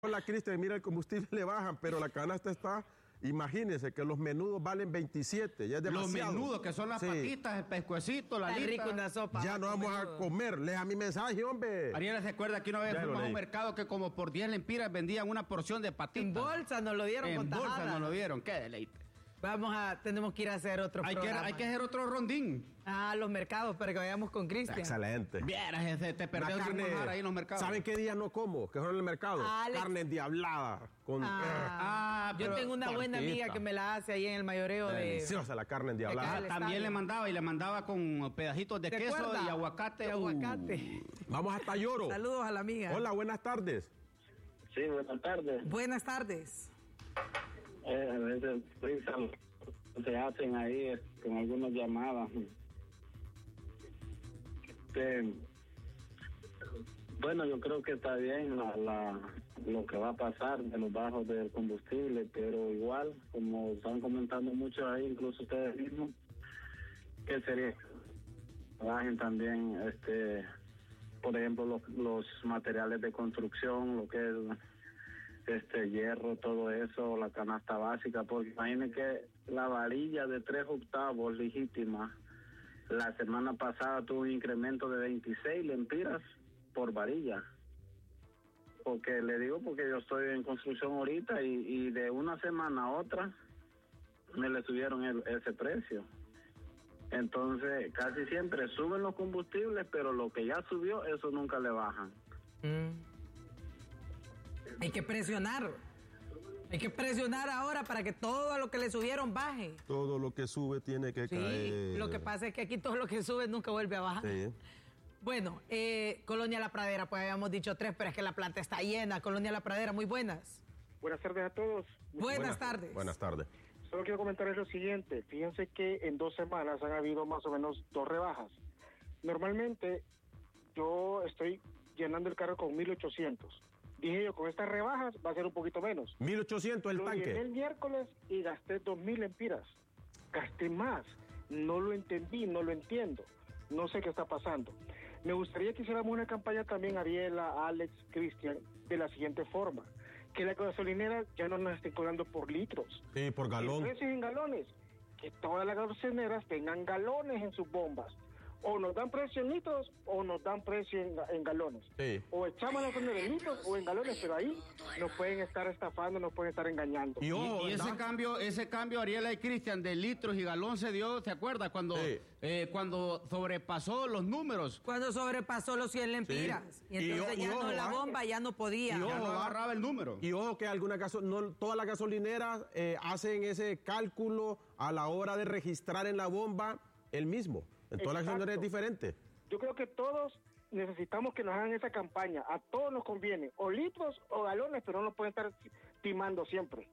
Hola, Cristian, mira, el combustible le bajan, pero la canasta está, imagínense que los menudos valen 27, ya es demasiado. Los menudos, que son las patitas, el pescuecito, la Está lista. rico una sopa. Ya no vamos a comer, leja mi mensaje, hombre. Ariel se acuerda que una vez fuimos a un mercado que como por 10 lempiras vendían una porción de patitas. En bolsa nos lo dieron con tajada. En bolsa nos lo dieron, qué deleite. Tenemos que ir a hacer otro programa. Hay que hacer otro rondín. A los mercados para que vayamos con Cristian. Excelente. Vieras, te perdés un manjar ahí en los mercados. ¿Saben qué día no como? Que son en el mercado. Carne endiablada. Yo tengo una buena amiga que me la hace ahí en el mayoreo de... Deliciosa la carne endiablada. También le mandaba con pedacitos de queso y aguacate. Vamos hasta Lloro. Saludos a la amiga. Hola, buenas tardes. Sí, buenas tardes. Buenas tardes. A veces se hacen ahí con algunas llamadas. Bueno, yo creo que está bien lo que va a pasar de los bajos del combustible, pero igual, como están comentando mucho ahí, incluso ustedes mismos, que sería bajen también, por ejemplo, los materiales de construcción, lo que es hierro, todo eso, la canasta básica, porque imaginen que la varilla de 3 octavos legítima la semana pasada tuvo un incremento de 26 lempiras por varilla. Porque le digo, porque yo estoy en construcción ahorita y de una semana a otra me le subieron ese precio. Entonces casi siempre suben los combustibles, pero lo que ya subió, eso nunca le bajan. Hay que presionar. Hay que presionar ahora para que todo lo que le subieron baje. Todo lo que sube tiene que caer. Lo que pasa es que aquí todo lo que sube nunca vuelve a bajar. Sí. Bueno, Colonia La Pradera, pues habíamos dicho 3, pero es que la planta está llena. Colonia La Pradera, muy buenas. Buenas tardes a todos. Buenas tardes. Buenas tardes. Solo quiero comentarles lo siguiente. Fíjense que en 2 semanas han habido más o menos 2 rebajas. Normalmente yo estoy llenando el carro con 1,800. Dije yo, con estas rebajas va a ser un poquito menos. 1,800 el tanque. Lo llené el miércoles y gasté 2,000 lempiras. Gasté más. No lo entendí, no lo entiendo. No sé qué está pasando. Me gustaría que hiciéramos una campaña también, Ariela, Alex, Cristian, de la siguiente forma. Que la gasolinera ya no nos estén cobrando por litros. Sí, por galón. Precios en galones. Que todas las gasolineras tengan galones en sus bombas. O nos dan precio en litros o nos dan precio en galones. Sí. O echamos la gasolina en litros o en galones, pero ahí nos pueden estar estafando, nos pueden estar engañando. Y ese cambio, Ariela y Cristian, de litros y galón se dio, ¿se acuerda? Cuando sobrepasó los números. Cuando sobrepasó los 100 lempiras. Sí. Y entonces la bomba ya no podía. Y ya no agarraba el número. Y ojo que no todas las gasolineras hacen ese cálculo a la hora de registrar en la bomba el mismo. En todas las gasolineras es diferente. Yo creo que todos necesitamos que nos hagan esa campaña. A todos nos conviene, o litros o galones, pero no nos pueden estar timando siempre.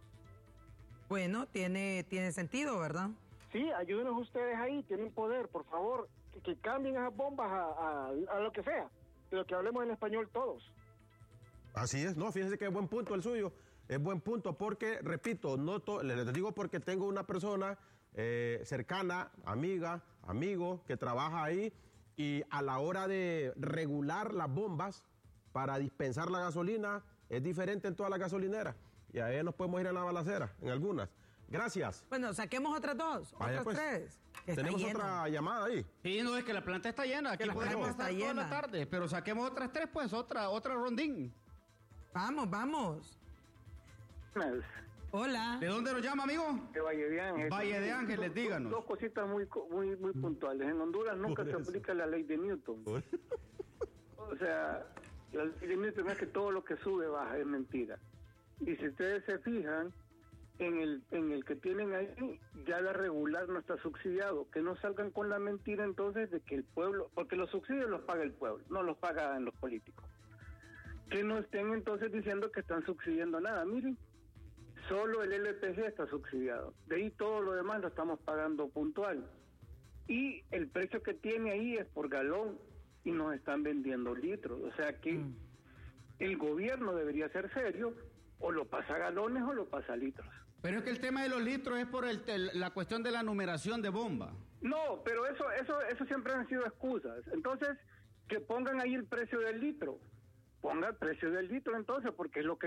Bueno, tiene sentido, ¿verdad? Sí, ayúdenos ustedes ahí, tienen poder, por favor, que cambien esas bombas a lo que sea, pero que hablemos en español todos. Así es, no, fíjense que es buen punto el suyo, es buen punto porque, repito, les digo porque tengo una persona cercana, amiga, amigo, que trabaja ahí y a la hora de regular las bombas para dispensar la gasolina es diferente en todas las gasolineras y ahí nos podemos ir a la balacera, en algunas. Gracias. Bueno, saquemos otras 2, Vaya, otras pues, 3. Tenemos otra llamada ahí. Sí, no, es que la planta está llena, aquí podemos estar toda la tarde, pero saquemos otras 3, pues, otra rondín. Vamos. Hola. ¿De dónde nos llama, amigo? De Valle de Ángeles. Valle de Ángeles, díganos. Dos cositas muy puntuales. En Honduras nunca se aplica la ley de Newton. O sea, la ley de Newton es que todo lo que sube baja, es mentira. Y si ustedes se fijan, en el que tienen ahí, ya la regular no está subsidiado. Que no salgan con la mentira entonces de que el pueblo, porque los subsidios los paga el pueblo, no los pagan los políticos. Que no estén entonces diciendo que están subsidiando nada. Miren, solo el LPG está subsidiado. De ahí todo lo demás lo estamos pagando puntual. Y el precio que tiene ahí es por galón y nos están vendiendo litros. O sea que el gobierno debería ser serio, o lo pasa a galones o lo pasa a litros. Pero es que el tema de los litros es por la cuestión de la numeración de bomba. No, pero eso siempre han sido excusas. Entonces, que pongan ahí el precio del litro. ponga el precio del litro entonces, porque es lo que